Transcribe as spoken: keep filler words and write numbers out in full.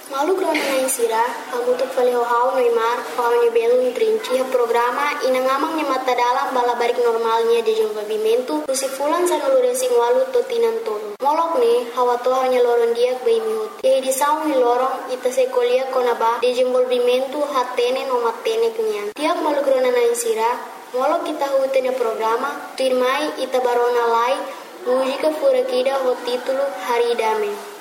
Malu grona na insira, hamutu fale ho hau no imar, hau no belo trinci, ha programa ina ngamang ni mata dalam bala barik normalnya de desenvolvimento, usi fulan sa nulure sing walu to tinan tolo. Molok ne, hawa to hanya loron diak bai mihut. Ye di saung ni lorong ita se kolia konaba desenvolvimento hatene no matene kenyan. Tiak malu grona na insira, molok kita hutene programa, tuirmai ita barona lai, música furakida ho título Haridame.